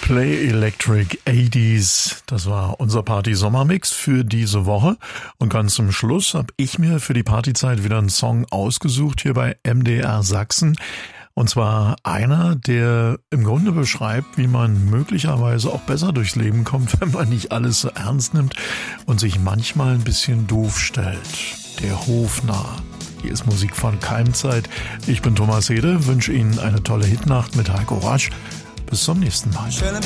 Play Electric 80s, das war unser Party-Sommermix für diese Woche. Und ganz zum Schluss habe ich mir für die Partyzeit wieder einen Song ausgesucht hier bei MDR Sachsen. Und zwar einer, der im Grunde beschreibt, wie man möglicherweise auch besser durchs Leben kommt, wenn man nicht alles so ernst nimmt und sich manchmal ein bisschen doof stellt. Der Hofnarr. Hier ist Musik von Keimzeit. Ich bin Thomas Hede, wünsche Ihnen eine tolle Hitnacht mit Heiko Rasch. Bis zum nächsten Mal.